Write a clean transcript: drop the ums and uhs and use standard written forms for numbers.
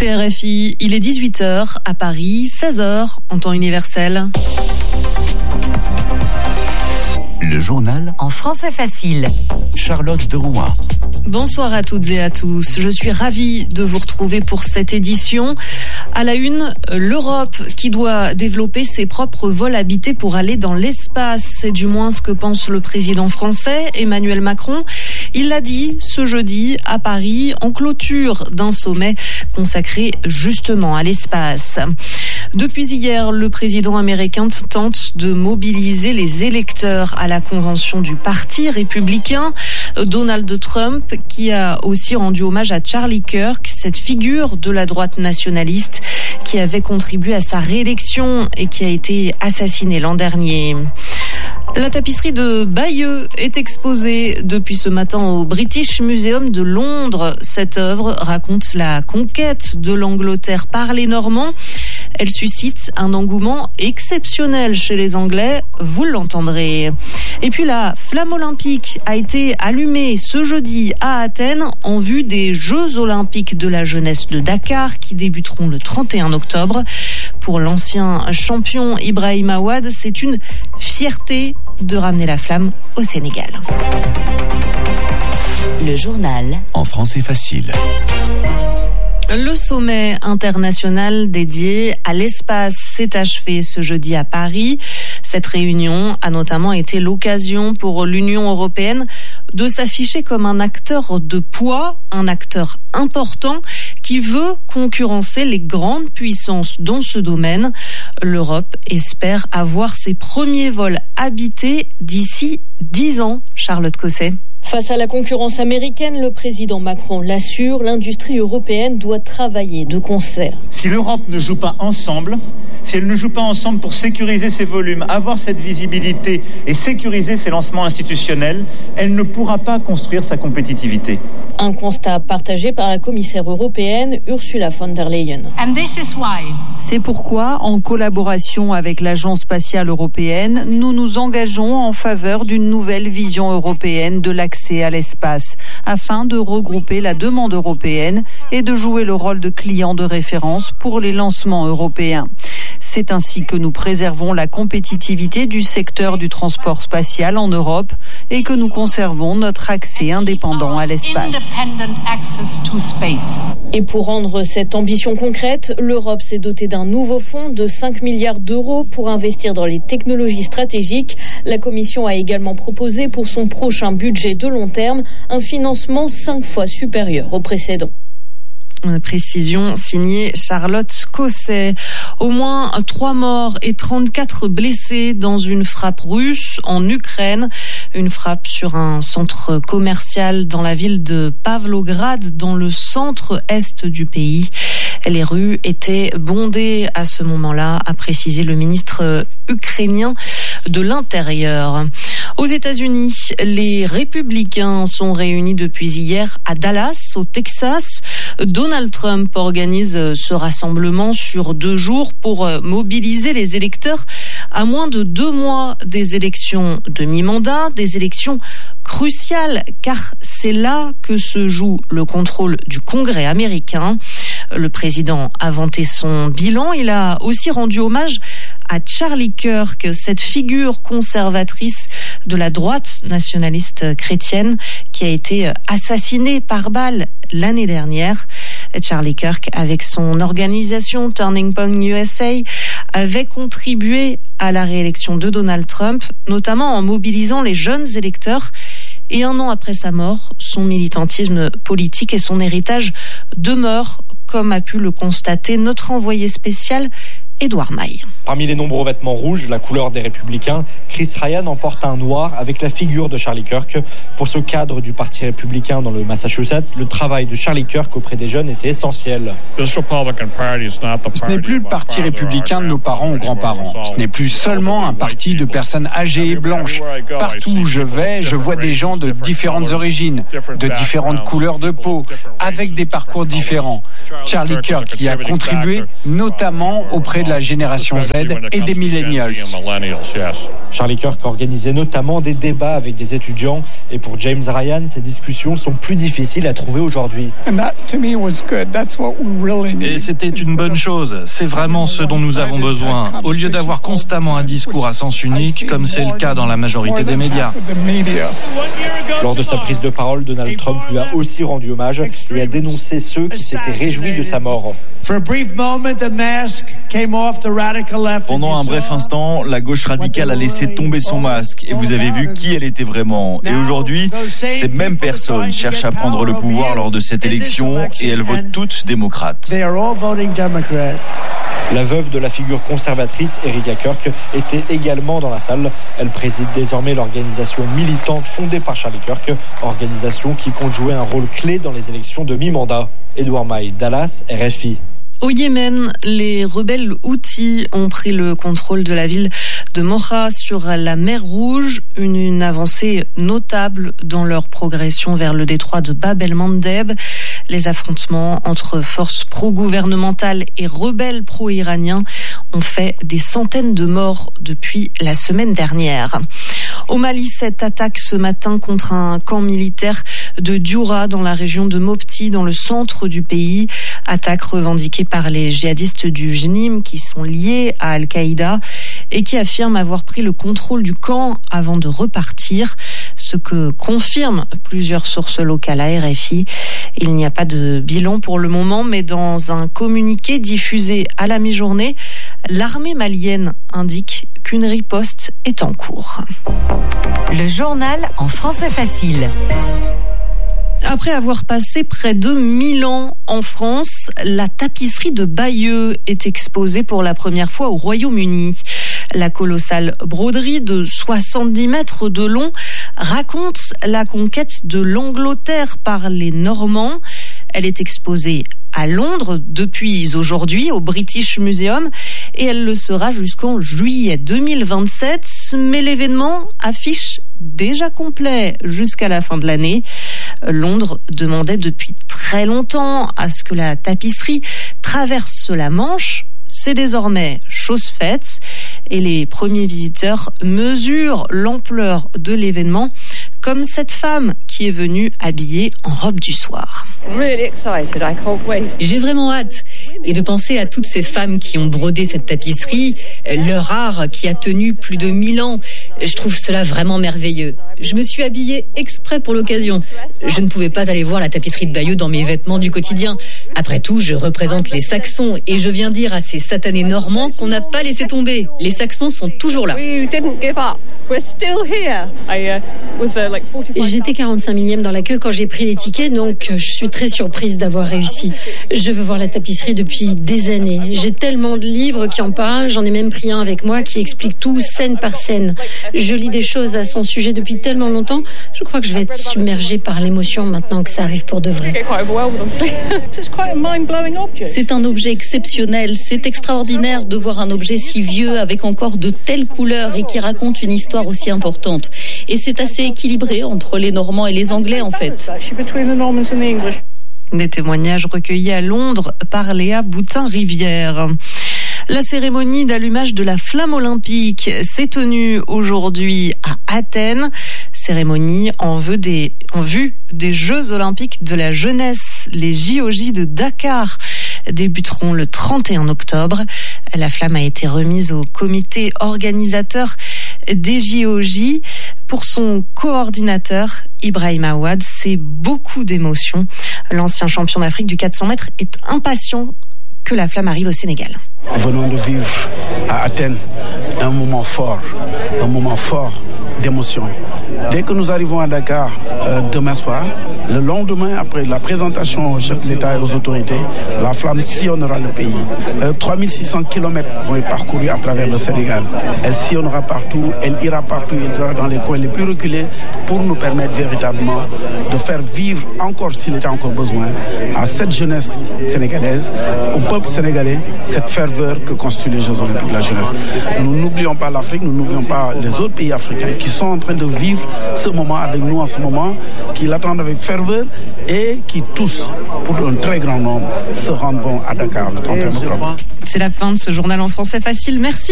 écoutez RFI, il est 18h à Paris, 16h en temps universel. Le journal en français facile. Charlotte de Rouen. Bonsoir à toutes et à tous. Je suis ravie de vous retrouver pour cette édition. À la une, l'Europe qui doit développer ses propres vols habités pour aller dans l'espace. C'est du moins ce que pense le président français Emmanuel Macron. Il l'a dit ce jeudi à Paris en clôture d'un sommet consacré justement à l'espace. Depuis hier, le président américain tente de mobiliser les électeurs à la convention du Parti républicain. Donald Trump qui a aussi rendu hommage à Charlie Kirk, cette figure de la droite nationaliste qui avait contribué à sa réélection et qui a été assassiné l'an dernier. La tapisserie de Bayeux est exposée depuis ce matin au British Museum de Londres. Cette œuvre raconte la conquête de l'Angleterre par les Normands. Elle suscite un engouement exceptionnel chez les Anglais, vous l'entendrez. Et puis la flamme olympique a été allumée ce jeudi à Athènes en vue des Jeux olympiques de la jeunesse de Dakar qui débuteront le 31 octobre. Pour l'ancien champion Ibrahim Aouad, c'est une fierté de ramener la flamme au Sénégal. Le journal en français facile. Le sommet international dédié à l'espace s'est achevé ce jeudi à Paris. Cette réunion a notamment été l'occasion pour l'Union européenne de s'afficher comme un acteur de poids, un acteur important qui veut concurrencer les grandes puissances dans ce domaine. L'Europe espère avoir ses premiers vols habités d'ici 10 ans. Charlotte Cosset. Face à la concurrence américaine, le président Macron l'assure, l'industrie européenne doit travailler de concert. Si l'Europe ne joue pas ensemble, si elle ne joue pas ensemble pour sécuriser ses volumes, avoir cette visibilité et sécuriser ses lancements institutionnels, elle ne pourra pas construire sa compétitivité. Un constat partagé par la commissaire européenne Ursula von der Leyen. C'est pourquoi, en collaboration avec l'Agence spatiale européenne, nous nous engageons en faveur d'une nouvelle vision européenne de l'accès à l'espace, afin de regrouper la demande européenne et de jouer le rôle de client de référence pour les lancements européens. C'est ainsi que nous préservons la compétitivité du secteur du transport spatial en Europe et que nous conservons notre accès indépendant à l'espace. Et pour rendre cette ambition concrète, l'Europe s'est dotée d'un nouveau fonds de 5 milliards d'euros pour investir dans les technologies stratégiques. La Commission a également proposé pour son prochain budget de long terme un financement 5 fois supérieur au précédent. Précision signée Charlotte Cosset. Au moins 3 morts et 34 blessés dans une frappe russe en Ukraine. Une frappe sur un centre commercial dans la ville de Pavlograd, dans le centre-est du pays. Les rues étaient bondées à ce moment-là, a précisé le ministre ukrainien de l'Intérieur. Aux États-Unis, les républicains sont réunis depuis hier à Dallas, au Texas. Donald Trump organise ce rassemblement sur 2 jours pour mobiliser les électeurs à moins de 2 mois des élections de mi-mandat, des élections cruciales, car c'est là que se joue le contrôle du Congrès américain. Le président a vanté son bilan. Il a aussi rendu hommage à Charlie Kirk, cette figure conservatrice de la droite nationaliste chrétienne qui a été assassinée par balle l'année dernière. Charlie Kirk, avec son organisation Turning Point USA, avait contribué à la réélection de Donald Trump, notamment en mobilisant les jeunes électeurs. Et 1 an après sa mort, son militantisme politique et son héritage demeurent, comme a pu le constater notre envoyé spécial Édouard Maille. Parmi les nombreux vêtements rouges, la couleur des Républicains, Chris Ryan en porte un noir avec la figure de Charlie Kirk. Pour ce cadre du Parti républicain dans le Massachusetts, le travail de Charlie Kirk auprès des jeunes était essentiel. Ce n'est plus le Parti républicain de nos parents ou grands-parents. Ce n'est plus seulement un parti de personnes âgées et blanches. Partout où je vais, je vois des gens de différentes origines, de différentes couleurs de peau, avec des parcours différents. Charlie Kirk y a contribué, notamment auprès de la génération Z et des millennials. Charlie Kirk organisait notamment des débats avec des étudiants. Et pour James Ryan, ces discussions sont plus difficiles à trouver aujourd'hui. Et c'était une bonne chose. C'est vraiment ce dont nous avons besoin. Au lieu d'avoir constamment un discours à sens unique, comme c'est le cas dans la majorité des médias. Lors de sa prise de parole, Donald Trump lui a aussi rendu hommage et a dénoncé ceux qui s'étaient réjouis de sa mort. Pendant un bref instant, la gauche radicale a laissé tomber son masque et vous avez vu qui elle était vraiment. Et aujourd'hui, ces mêmes personnes cherchent à prendre le pouvoir lors de cette élection et elles votent toutes démocrates. La veuve de la figure conservatrice, Erica Kirk, était également dans la salle. Elle préside désormais l'organisation militante fondée par Charlie Kirk, organisation qui compte jouer un rôle clé dans les élections de mi-mandat. Edouard Maille, Dallas, RFI. Au Yémen, les rebelles Houthis ont pris le contrôle de la ville de Mocha sur la mer Rouge, une avancée notable dans leur progression vers le détroit de Bab el-Mandeb. Les affrontements entre forces pro-gouvernementales et rebelles pro-iraniens ont fait des centaines de morts depuis la semaine dernière. Au Mali, cette attaque ce matin contre un camp militaire de Dioura dans la région de Mopti, dans le centre du pays. Attaque revendiquée par les djihadistes du JNIM qui sont liés à Al-Qaïda et qui affirment avoir pris le contrôle du camp avant de repartir. Ce que confirment plusieurs sources locales à RFI. Il n'y a pas de bilan pour le moment, mais dans un communiqué diffusé à la mi-journée, l'armée malienne indique qu'une riposte est en cours. Le journal en français facile. Après avoir passé près de 1000 ans en France, la tapisserie de Bayeux est exposée pour la première fois au Royaume-Uni. La colossale broderie de 70 mètres de long raconte la conquête de l'Angleterre par les Normands. Elle est exposée à Londres depuis aujourd'hui au British Museum et elle le sera jusqu'en juillet 2027. Mais l'événement affiche déjà complet jusqu'à la fin de l'année. Londres demandait depuis très longtemps à ce que la tapisserie traverse la Manche. C'est désormais chose faite et les premiers visiteurs mesurent l'ampleur de l'événement, comme cette femme qui est venue habillée en robe du soir. J'ai vraiment hâte. Et de penser à toutes ces femmes qui ont brodé cette tapisserie, leur art qui a tenu plus de 1000 ans. Je trouve cela vraiment merveilleux. Je me suis habillée exprès pour l'occasion. Je ne pouvais pas aller voir la tapisserie de Bayeux dans mes vêtements du quotidien. Après tout, je représente les Saxons et je viens dire à ces satanés Normands qu'on n'a pas laissé tomber. Les Saxons sont toujours là. J'étais 45 millième dans la queue quand j'ai pris les tickets, donc je suis très surprise d'avoir réussi. Je veux voir la tapisserie depuis des années. J'ai tellement de livres qui en parlent, j'en ai même pris un avec moi qui explique tout scène par scène. Je lis des choses à son sujet depuis tellement longtemps, je crois que je vais être submergée par l'émotion maintenant que ça arrive pour de vrai. C'est un objet exceptionnel, c'est extraordinaire de voir un objet si vieux avec encore de telles couleurs et qui raconte une histoire aussi importante. Et c'est assez équilibré entre les Normands et les Anglais en fait. Des témoignages recueillis à Londres par Léa Boutin-Rivière. La cérémonie d'allumage de la flamme olympique s'est tenue aujourd'hui à Athènes. Cérémonie en vue des Jeux olympiques de la jeunesse. Les JOJ de Dakar débuteront le 31 octobre. La flamme a été remise au comité organisateur des JOJ. Pour son coordinateur, Ibrahim Aouad, c'est beaucoup d'émotions. L'ancien champion d'Afrique du 400 mètres est impatient que la flamme arrive au Sénégal. Venons de vivre à Athènes un moment fort d'émotion. Dès que nous arrivons à Dakar demain soir, le lendemain après la présentation au chef de l'État et aux autorités, la flamme sillonnera le pays. 3600 km vont être parcourus à travers le Sénégal. Elle sillonnera partout, elle ira partout, elle ira dans les coins les plus reculés pour nous permettre véritablement de faire vivre encore, s'il était encore besoin, à cette jeunesse sénégalaise, au peuple sénégalais, cette ferveur que constituent les Jeux Olympiques de la jeunesse. Nous n'oublions pas l'Afrique, nous n'oublions pas les autres pays africains qui sont en train de vivre ce moment avec nous en ce moment, qui l'attendent avec ferveur et qui tous, pour un très grand nombre, se rendront à Dakar le 31 octobre. C'est la fin de ce journal en français facile. Merci.